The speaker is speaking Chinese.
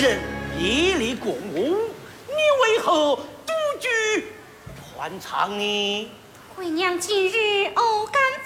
人夜里共舞，你为何独居团场呢？ 回娘今日偶感